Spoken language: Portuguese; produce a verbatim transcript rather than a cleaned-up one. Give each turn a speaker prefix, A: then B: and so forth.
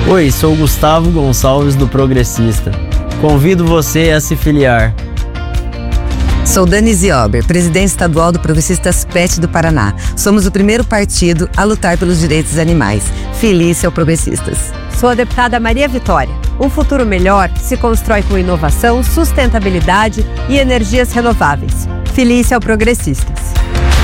A: Oi, sou Gustavo Gonçalves do Progressista. Convido você a se filiar.
B: Sou Dani Ziober, presidente estadual do Progressistas P E T do Paraná. Somos o primeiro partido a lutar pelos direitos dos animais. Feliz ao Progressistas.
C: Sou a deputada Maria Vitória. Um futuro melhor se constrói com inovação, sustentabilidade e energias renováveis. Feliz ao Progressistas.